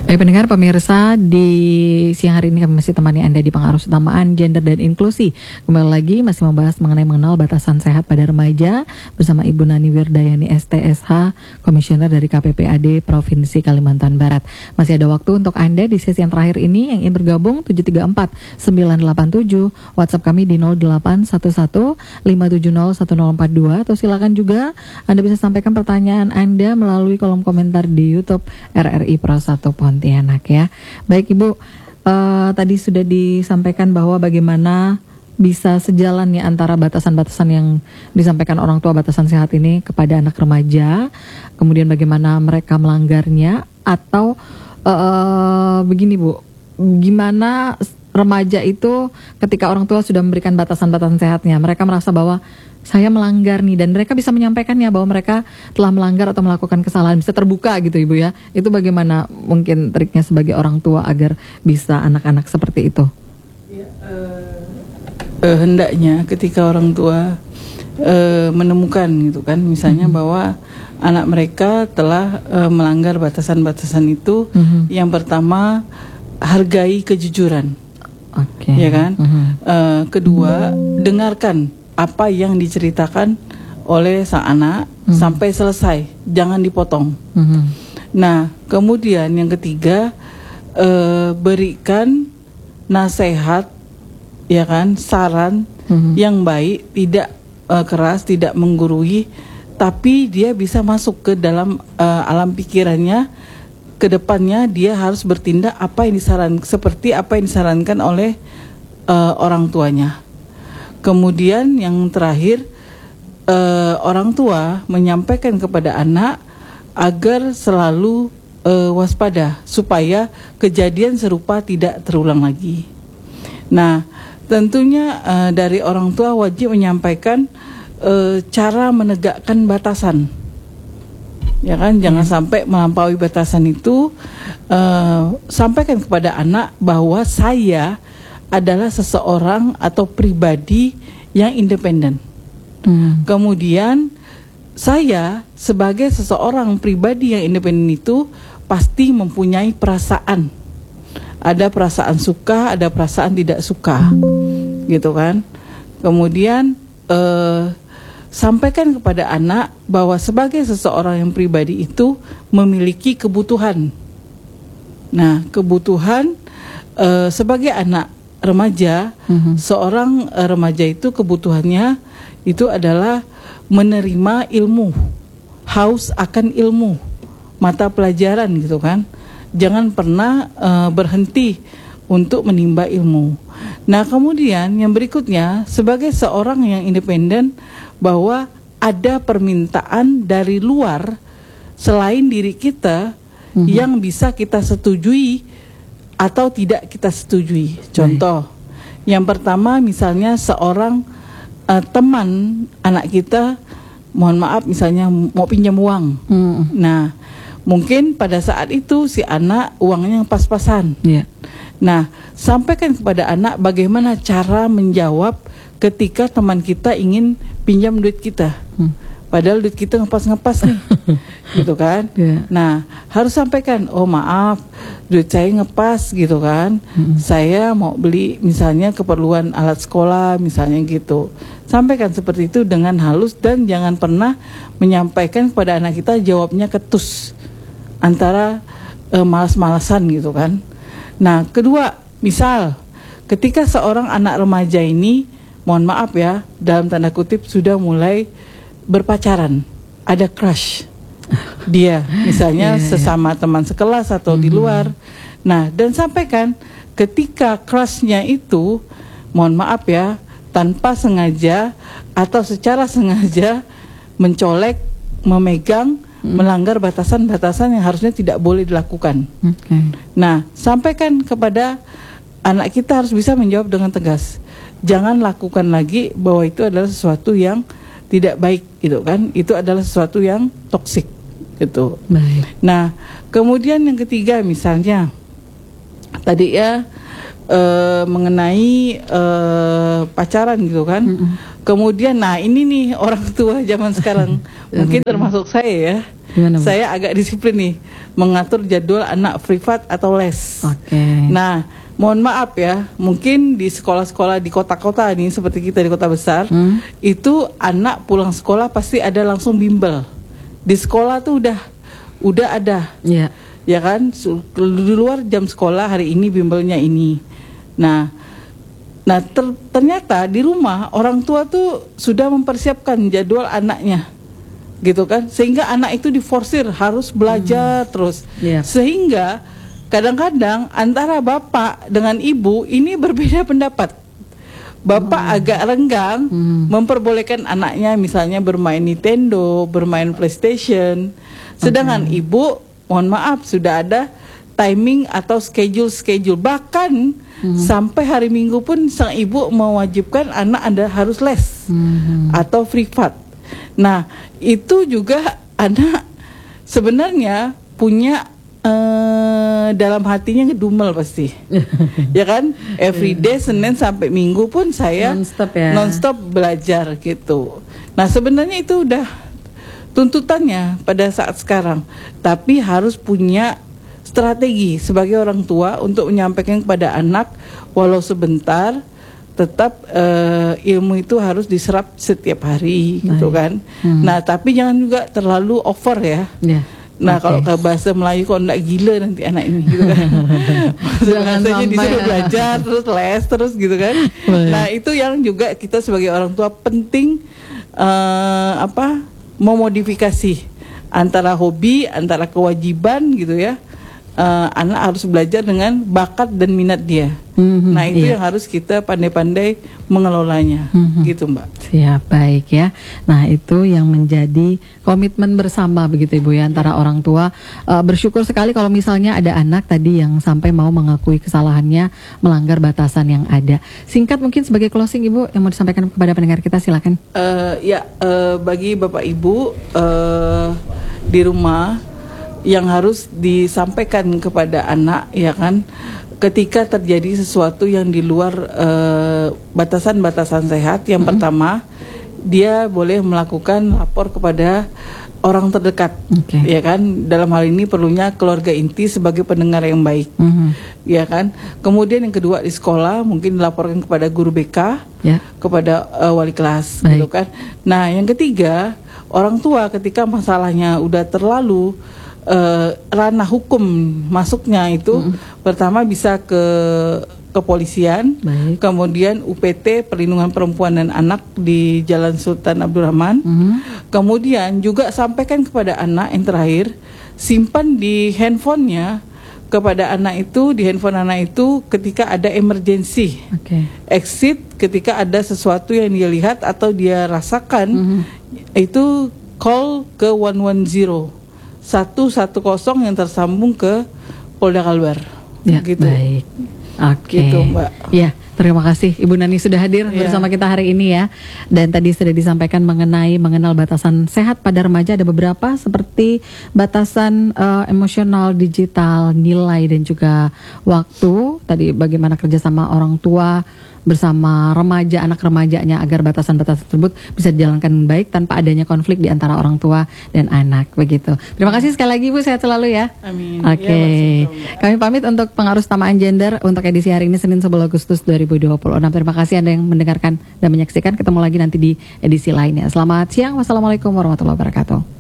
Baik pendengar pemirsa, di siang hari ini kami masih temani Anda di Pengarus Utamaan Gender dan Inklusi. Kembali lagi masih membahas mengenal batasan sehat pada remaja bersama Ibu Nani Wirdayani STSH, Komisioner dari KPPAD Provinsi Kalimantan Barat. Masih ada waktu untuk Anda di sesi yang terakhir ini yang ingin bergabung 734-987, WhatsApp kami di 0811-570-1042, atau silakan juga Anda bisa sampaikan pertanyaan Anda melalui kolom komentar di YouTube RRI Pro 1 Pontianak ya. Baik Ibu, tadi sudah disampaikan bahwa bagaimana bisa sejalan ya antara batasan-batasan yang disampaikan orang tua batasan sehat ini kepada anak remaja, kemudian bagaimana mereka melanggarnya, atau begini Bu, gimana remaja itu ketika orang tua sudah memberikan batasan-batasan sehatnya, mereka merasa bahwa saya melanggar nih, dan mereka bisa menyampaikannya bahwa mereka telah melanggar atau melakukan kesalahan, bisa terbuka gitu Ibu ya. Itu bagaimana mungkin triknya sebagai orang tua agar bisa anak-anak seperti itu? Ya, hendaknya ketika orang tua menemukan gitu kan, misalnya bahwa anak mereka telah melanggar batasan-batasan itu, yang pertama hargai kejujuran, ya kan. Kedua, dengarkan apa yang diceritakan oleh sang anak sampai selesai, jangan dipotong. Nah, kemudian yang ketiga, berikan nasihat, ya kan, saran yang baik, tidak keras, tidak menggurui, tapi dia bisa masuk ke dalam alam pikirannya. Kedepannya dia harus bertindak seperti apa yang disarankan oleh orang tuanya. Kemudian yang terakhir, orang tua menyampaikan kepada anak agar selalu waspada supaya kejadian serupa tidak terulang lagi. Nah, tentunya dari orang tua wajib menyampaikan cara menegakkan batasan, ya kan, jangan sampai melampaui batasan itu. Sampaikan kepada anak bahwa saya adalah seseorang atau pribadi yang independen. Kemudian saya sebagai seseorang pribadi yang independen itu pasti mempunyai perasaan. Ada perasaan suka, ada perasaan tidak suka, gitu kan. Kemudian sampaikan kepada anak bahwa sebagai seseorang yang pribadi itu memiliki kebutuhan. Nah, kebutuhan sebagai anak remaja, seorang remaja itu kebutuhannya itu adalah menerima ilmu, haus akan ilmu, mata pelajaran gitu kan. Jangan pernah berhenti untuk menimba ilmu. Nah, kemudian yang berikutnya, sebagai seorang yang independen, bahwa ada permintaan dari luar selain diri kita yang bisa kita setujui atau tidak kita setujui. Contoh, yang pertama misalnya seorang teman anak kita, mohon maaf misalnya mau pinjam uang. Nah, mungkin pada saat itu si anak uangnya pas-pasan. Nah, sampaikan kepada anak bagaimana cara menjawab ketika teman kita ingin pinjam duit kita. Padahal duit kita ngepas-ngepas nih, gitu kan. Nah, harus sampaikan, oh maaf, duit saya ngepas gitu kan. Saya mau beli misalnya keperluan alat sekolah misalnya gitu. Sampaikan seperti itu dengan halus, dan jangan pernah menyampaikan kepada anak kita jawabnya ketus, antara malas-malasan gitu kan. Nah, kedua, misal ketika seorang anak remaja ini, mohon maaf ya, dalam tanda kutip sudah mulai berpacaran, ada crush dia misalnya sesama teman sekelas atau di luar. Nah, dan sampaikan ketika crushnya itu, mohon maaf ya, tanpa sengaja atau secara sengaja mencolek, memegang, melanggar batasan-batasan yang harusnya tidak boleh dilakukan. Nah, sampaikan kepada anak kita, harus bisa menjawab dengan tegas. Jangan lakukan lagi, bahwa itu adalah sesuatu yang tidak baik gitu kan. Itu adalah sesuatu yang toksik gitu. Nah, kemudian yang ketiga misalnya tadi ya mengenai pacaran gitu kan. Kemudian nah ini nih orang tua zaman sekarang mungkin termasuk saya ya. Gimana, Bu? Saya agak disiplin nih mengatur jadwal anak privat atau les. Oke. Nah, mohon maaf ya, mungkin di sekolah-sekolah di kota-kota nih seperti kita di kota besar, itu anak pulang sekolah pasti ada langsung bimbel. Di sekolah tuh udah ada. Iya. Ya kan, di luar jam sekolah hari ini bimbelnya ini. Nah, ternyata di rumah orang tua tuh sudah mempersiapkan jadwal anaknya, gitu kan, sehingga anak itu diforsir harus belajar terus, sehingga kadang-kadang antara bapak dengan ibu ini berbeda pendapat. Bapak agak renggang memperbolehkan anaknya misalnya bermain Nintendo, bermain PlayStation, sedangkan ibu, mohon maaf, sudah ada timing atau schedule, bahkan sampai hari Minggu pun sang ibu mewajibkan anak Anda harus les atau privat. Nah, itu juga anak sebenarnya punya dalam hatinya ngedumel pasti. Ya kan? Everyday Senin sampai Minggu pun saya non-stop belajar gitu. Nah, sebenarnya itu udah tuntutannya pada saat sekarang, tapi harus punya strategi sebagai orang tua untuk menyampaikan kepada anak, walau sebentar, tetap ilmu itu harus diserap setiap hari, gitu kan. Nah, tapi jangan juga terlalu over ya. Nah, kalau ke bahasa Melayu kok enggak gila nanti anak ini, gitu kan. Bahasanya disuruh belajar terus les terus gitu kan. Nah, itu yang juga kita sebagai orang tua penting memodifikasi antara hobi, antara kewajiban gitu ya. Anak harus belajar dengan bakat dan minat dia. Nah, itu yang harus kita pandai-pandai mengelolanya, gitu Mbak. Siap, baik ya. Nah, itu yang menjadi komitmen bersama begitu Ibu ya, antara orang tua. Bersyukur sekali kalau misalnya ada anak tadi yang sampai mau mengakui kesalahannya, melanggar batasan yang ada. Singkat mungkin sebagai closing Ibu yang mau disampaikan kepada pendengar kita, silakan. Bagi Bapak Ibu di rumah, yang harus disampaikan kepada anak, ya kan, ketika terjadi sesuatu yang di luar batasan-batasan sehat, yang pertama dia boleh melakukan lapor kepada orang terdekat, ya kan, dalam hal ini perlunya keluarga inti sebagai pendengar yang baik, ya kan. Kemudian yang kedua di sekolah mungkin dilaporkan kepada guru BK, kepada wali kelas, gitu kan. Nah, yang ketiga orang tua ketika masalahnya udah terlalu ranah hukum masuknya itu, pertama bisa ke kepolisian, kemudian UPT Perlindungan Perempuan dan Anak di Jalan Sultan Abdul Rahman, kemudian juga sampaikan kepada anak yang terakhir, simpan di handphonenya kepada anak itu, di handphone anak itu ketika ada emergency, exit ketika ada sesuatu yang dia lihat atau dia rasakan, itu call ke 110 yang tersambung ke Polda Kalbar. Ya, gitu. Baik. Oke. Gitu, Mbak. Ya, terima kasih Ibu Nani sudah hadir bersama kita hari ini ya. Dan tadi sudah disampaikan mengenal batasan sehat pada remaja, ada beberapa seperti batasan emosional, digital, nilai dan juga waktu. Tadi bagaimana kerjasama orang tua bersama remaja, anak remajanya agar batasan-batasan tersebut bisa dijalankan dengan baik tanpa adanya konflik di antara orang tua dan anak, begitu. Terima kasih sekali lagi Ibu, sehat selalu ya. Amin. Oke. Kami pamit untuk pengaruh utamaan gender untuk edisi hari ini Senin 11 Agustus 2026. Terima kasih Anda yang mendengarkan dan menyaksikan. Ketemu lagi nanti di edisi lainnya. Selamat siang. Wassalamualaikum warahmatullahi wabarakatuh.